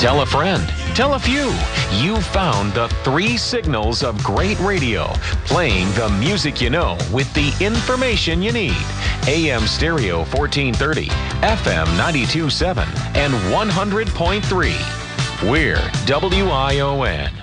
Tell a friend. Tell a few. You found the 3 signals of great radio, playing the music you know with the information you need. AM stereo 1430, FM 92.7, and 100.3. We're WION.